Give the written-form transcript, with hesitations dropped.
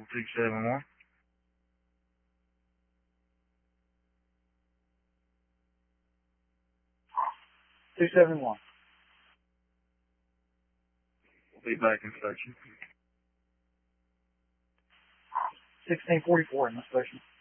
271. 271. We'll be back in station. 1644 in the station.